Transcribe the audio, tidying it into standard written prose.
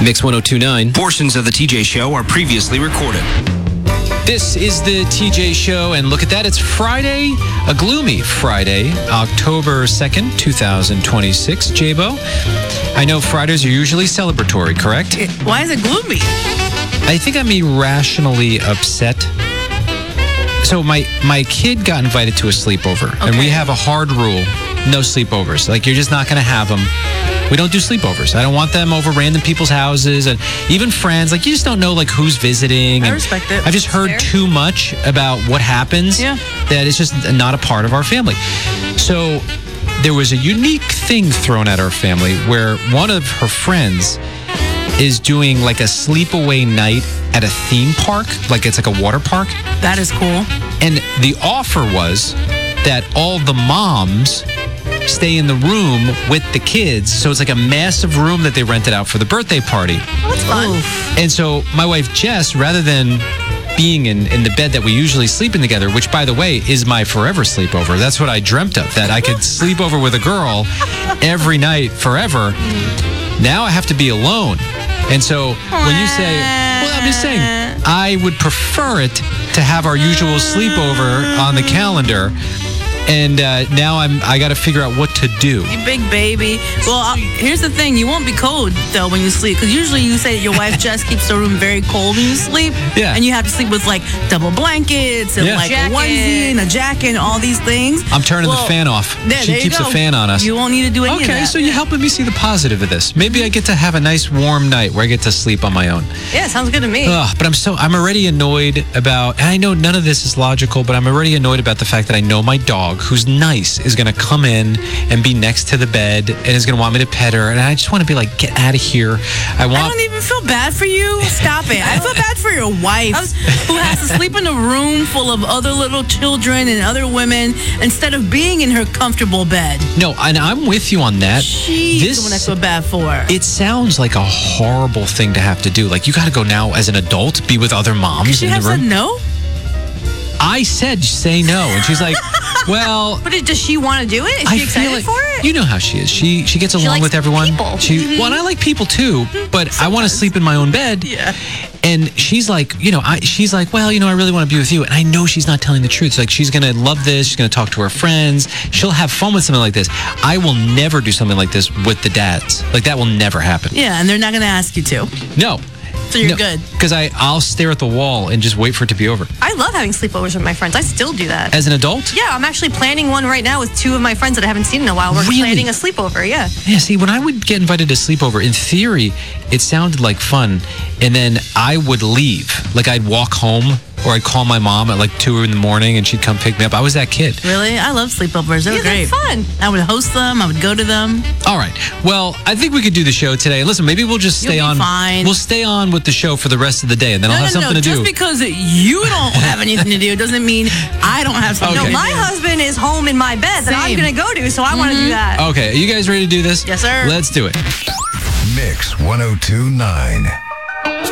Mix 102.9. Portions of the TJ Show are previously recorded. This is the TJ Show, and look at that. It's Friday, a gloomy Friday, October 2nd, 2026. J-Bo, I know Fridays are usually celebratory, correct? Why is it gloomy? I think I'm irrationally upset. So my kid got invited to a sleepover, and we have a hard rule, no sleepovers. Like, you're just not going to have them. We don't do sleepovers. I don't want them over random people's houses, and even friends. Like, you just don't know, like, who's visiting. I respect it. I've just heard too much about what happens that it's just not a part of our family. So there was a unique thing thrown at our family where one of her friends is doing like a sleepaway night at a theme park. Like, it's like a water park. That is cool. And the offer was that all the moms stay in the room with the kids. So it's like a massive room that they rented out for the birthday party. Oh, that's fun. Oof. And so my wife, Jess, rather than being in the bed that we usually sleep in together, which, by the way, is my forever sleepover. That's what I dreamt of, that I could sleep over with a girl every night forever. Now I have to be alone. And so when you say, well, I'm just saying, I would prefer it to have our usual sleepover on the calendar. And now I got to figure out what to do. You big baby. Well, here's the thing. You won't be cold, though, when you sleep. Because usually you say that your wife, Jess, keeps the room very cold when you sleep. Yeah. And you have to sleep with, like, double blankets and, like, a onesie and a jacket and all these things. I'm turning the fan off. She keeps the fan on us. You won't need to do any of that. Okay, so you're helping me see the positive of this. Maybe I get to have a nice warm night where I get to sleep on my own. Yeah, sounds good to me. But I'm already annoyed about, and I know none of this is logical, but I'm already annoyed about the fact that I know my dog, who's nice, is going to come in and be next to the bed and is going to want me to pet her. And I just want to be like, get out of here. I don't even feel bad for you. Stop it. I feel bad for your wife who has to sleep in a room full of other little children and other women instead of being in her comfortable bed. No, and I'm with you on that. She's the one I feel bad for. It sounds like a horrible thing to have to do. Like, you got to go now as an adult, be with other moms in the room. Said no? I said say no, and she's like, well... But does she want to do it? Is she excited for it? You know how she is. She gets along with everyone. People. Well, and I like people too, but I want to sleep in my own bed. Yeah. And she's like, she's like, well, I really want to be with you. And I know she's not telling the truth. It's like, she's going to love this. She's going to talk to her friends. She'll have fun with something like this. I will never do something like this with the dads. Like, that will never happen. Yeah, and they're not going to ask you to. No. So you're good. Because I'll stare at the wall and just wait for it to be over. I love having sleepovers with my friends. I still do that. As an adult? Yeah, I'm actually planning one right now with two of my friends that I haven't seen in a while. We're planning a sleepover, yeah. Yeah, see, when I would get invited to sleepover, in theory, it sounded like fun. And then I would leave. Like, I'd walk home, or I'd call my mom at like 2 in the morning and she'd come pick me up. I was that kid. Really? I love sleepovers. They were great. They're fun. I would host them. I would go to them. All right. Well, I think we could do the show today. Listen, maybe we'll just stay on. Fine. We'll stay on with the show for the rest of the day, and then I'll have something to do. Just because you don't have anything to do doesn't mean I don't have something to do. No, my husband is home in my bed that I'm going to go to, so I want to do that. Okay. Are you guys ready to do this? Yes, sir. Let's do it. Mix 102.9.